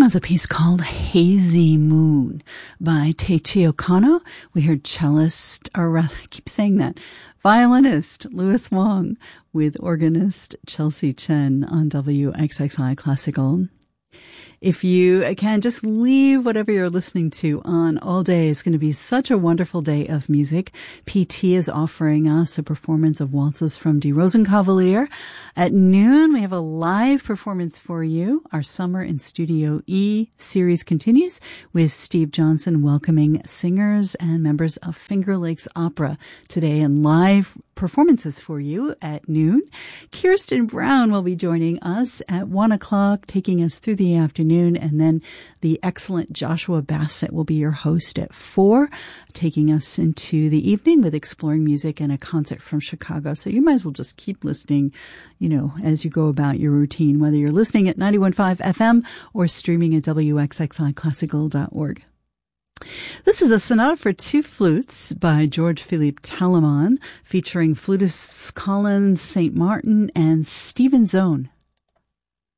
was a piece called Hazy Moon by Teiichi Kano. We heard cellist, or rather, I keep saying that, violinist Louis Wong with organist Chelsea Chen on WXXI Classical. If you can just leave whatever you're listening to on all day, it's going to be such a wonderful day of music. PT is offering us a performance of waltzes from Die Rosenkavalier. At noon, we have a live performance for you. Our Summer in Studio E series continues with Steve Johnson welcoming singers and members of Finger Lakes Opera today, and live performances for you at noon. Kirsten Brown will be joining us at 1 o'clock, taking us through the afternoon, and then the excellent Joshua Bassett will be your host at 4, taking us into the evening with Exploring Music and a concert from Chicago. So you might as well just keep listening, as you go about your routine, whether you're listening at 91.5 FM or streaming at wxxiclassical.org. This is a sonata for two flutes by George Philippe Talaman, featuring flutists Colin St. Martin and Stephen Zone.